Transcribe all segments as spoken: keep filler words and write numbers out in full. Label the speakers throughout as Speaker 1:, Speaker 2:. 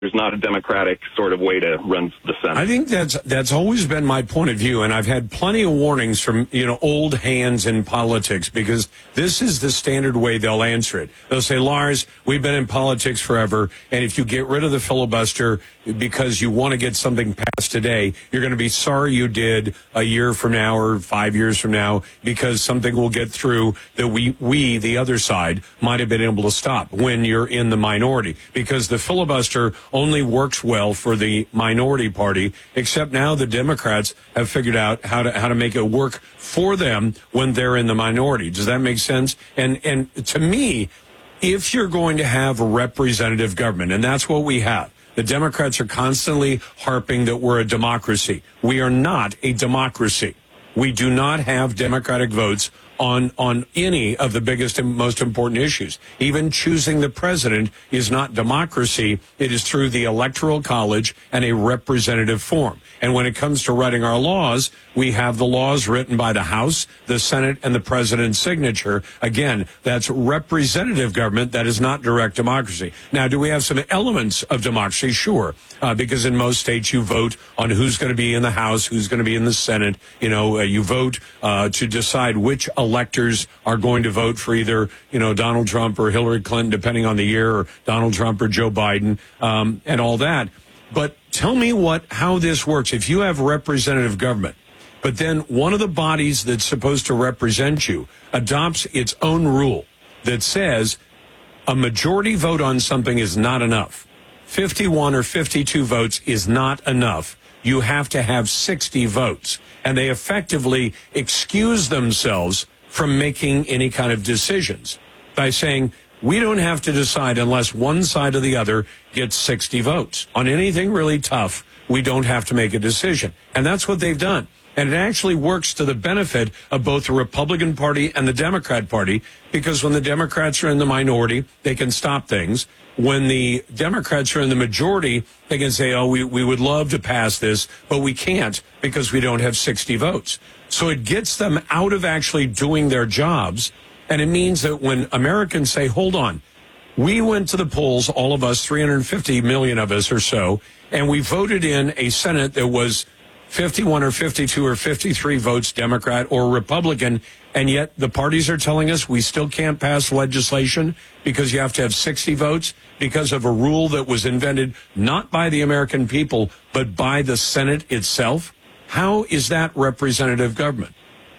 Speaker 1: There's not a democratic sort of way to run the Senate.
Speaker 2: I think that's that's always been my point of view, and I've had plenty of warnings from, you know, old hands in politics, because this is the standard way they'll answer it. They'll say, Lars, we've been in politics forever, and if you get rid of the filibuster because you want to get something passed today, you're going to be sorry you did a year from now or five years from now, because something will get through that we, we, the other side, might have been able to stop when you're in the minority, because the filibuster only works well for the minority party, except now the Democrats have figured out how to how to make it work for them when they're in the minority. Does that make sense? And and to me, if you're going to have a representative government, and that's what we have, the Democrats are constantly harping that we're a democracy. We are not a democracy. We do not have Democratic votes on on any of the biggest and most important issues. Even choosing the president is not democracy. It is through the Electoral College and a representative form. And when it comes to writing our laws, we have the laws written by the House, the Senate, and the president's signature. Again, that's representative government. That is not direct democracy. Now, do we have some elements of democracy? Sure, uh, because in most states you vote on who's going to be in the House, who's going to be in the Senate. You know, uh, you vote uh, to decide which electors are going to vote for either, you know, Donald Trump or Hillary Clinton, depending on the year, or Donald Trump or Joe Biden, um, and all that. But tell me what how this works. If you have representative government, but then one of the bodies that's supposed to represent you adopts its own rule that says a majority vote on something is not enough. fifty-one or fifty-two votes is not enough. You have to have sixty votes. And they effectively excuse themselves from making any kind of decisions by saying, we don't have to decide unless one side or the other gets sixty votes. On anything really tough, we don't have to make a decision. And that's what they've done. And it actually works to the benefit of both the Republican Party and the Democrat Party, because when the Democrats are in the minority, they can stop things. When the Democrats are in the majority, they can say, oh, we, we would love to pass this, but we can't because we don't have sixty votes. So it gets them out of actually doing their jobs. And it means that when Americans say, hold on, we went to the polls, all of us, three hundred fifty million of us or so, and we voted in a Senate that was fifty-one or fifty-two or fifty-three votes Democrat or Republican, and yet the parties are telling us we still can't pass legislation because you have to have sixty votes because of a rule that was invented not by the American people, but by the Senate itself. How is that representative government?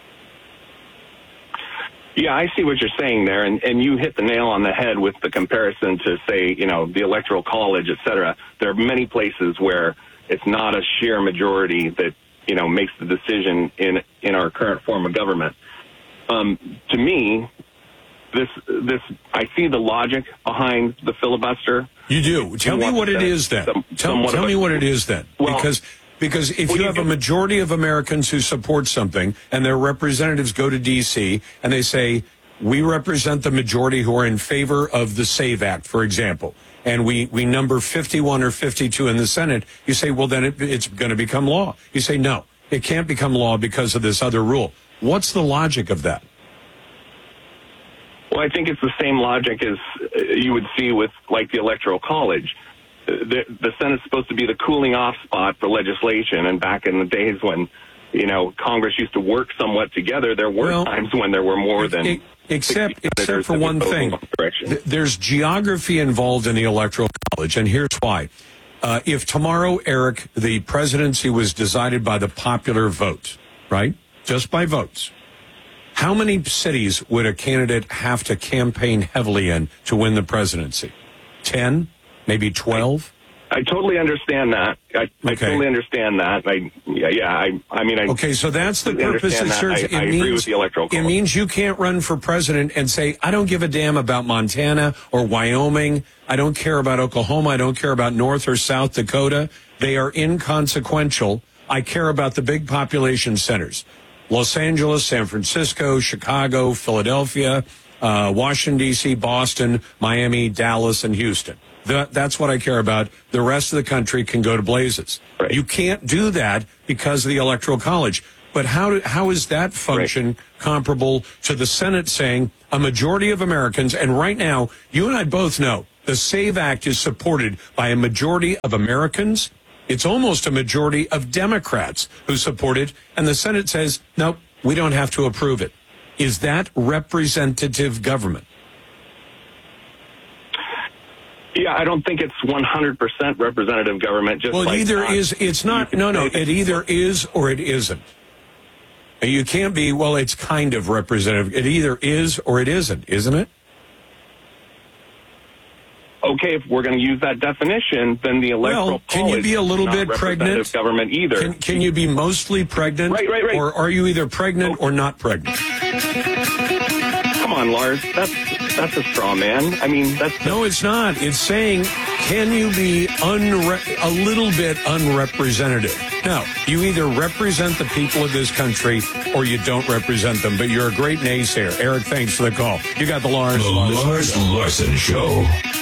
Speaker 1: Yeah, I see what you're saying there, and, and you hit the nail on the head with the comparison to, say, you know, the Electoral College, et cetera. There are many places where it's not a sheer majority that, you know, makes the decision in in our current form of government. Um, to me, this this I see the logic behind the filibuster.
Speaker 2: You do. Tell me what it is then.
Speaker 1: Some,
Speaker 2: tell tell me what it is then.
Speaker 1: Well,
Speaker 2: because because if
Speaker 1: well,
Speaker 2: you
Speaker 1: you
Speaker 2: have
Speaker 1: do.
Speaker 2: a majority of Americans who support something and their representatives go to D C and they say, we represent the majority who are in favor of the SAVE Act, for example, and we, we number fifty-one or fifty-two in the Senate, you say, well, then it, it's going to become law. You say, no, it can't become law because of this other rule. What's the logic of that?
Speaker 1: Well, I think it's the same logic as you would see with, like, the Electoral College. The, the Senate's supposed to be the cooling off spot for legislation, and back in the days when, you know, Congress used to work somewhat together, there were
Speaker 2: well,
Speaker 1: times when there were more than...
Speaker 2: It, except except for one thing. Th- there's geography involved in the Electoral College, and here's why. Uh, if tomorrow, Eric, the presidency was decided by the popular vote, right, just by votes, how many cities would a candidate have to campaign heavily in to win the presidency? Ten? Maybe twelve?
Speaker 1: I, I totally understand that. I,
Speaker 2: okay.
Speaker 1: I totally understand that. I, yeah, yeah, I, I mean, I...
Speaker 2: Okay, so that's the purpose it serves.
Speaker 1: I,
Speaker 2: it
Speaker 1: I
Speaker 2: means,
Speaker 1: agree with the Electoral College.
Speaker 2: It means you can't run for president and say, I don't give a damn about Montana or Wyoming. I don't care about Oklahoma. I don't care about North or South Dakota. They are inconsequential. I care about the big population centers. Los Angeles, San Francisco, Chicago, Philadelphia, uh, Washington, D C, Boston, Miami, Dallas, and Houston. That, that's what I care about. The rest of the country can go to blazes.
Speaker 1: Right.
Speaker 2: You can't do that because of the Electoral College. But how do, how is that function right. comparable to the Senate saying a majority of Americans, and right now, you and I both know, The SAVE Act is supported by a majority of Americans. It's almost a majority of Democrats who support it. And the Senate says, no, we don't have to approve it. Is that representative government?
Speaker 1: Yeah, I don't think it's one hundred percent representative government. Just
Speaker 2: well,
Speaker 1: like
Speaker 2: either
Speaker 1: not,
Speaker 2: is, it's not, no, no, it either is or it isn't. You can't be, well, it's kind of representative. It either is or it isn't, isn't it?
Speaker 1: Okay, if we're going to use that definition, then the electoral
Speaker 2: well, can
Speaker 1: college
Speaker 2: you be a little
Speaker 1: is not
Speaker 2: bit pregnant?
Speaker 1: Government either.
Speaker 2: Can, can you be mostly pregnant?
Speaker 1: Right, right, right.
Speaker 2: Or are you either pregnant or not pregnant?
Speaker 1: Come on, Lars. That's that's a straw man. I mean, that's
Speaker 2: no, it's not. It's saying, can you be unre- a little bit unrepresentative? Now, you either represent the people of this country or you don't represent them. But you're a great naysayer, Eric. Thanks for the call. You got the Lars.
Speaker 3: The Lars Larson Show.